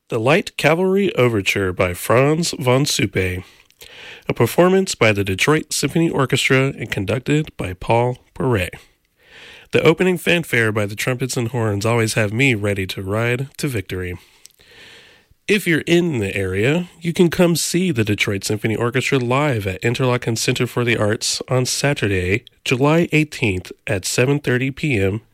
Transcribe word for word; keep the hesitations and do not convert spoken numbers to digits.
The Light Cavalry Overture by Franz von Suppe, a performance by the Detroit Symphony Orchestra and conducted by Paul Bourret. The opening fanfare by the trumpets and horns always have me ready to ride to victory. If you're in the area, you can come see the Detroit Symphony Orchestra live at Interlochen Center for the Arts on Saturday, July eighteenth at seven thirty p.m.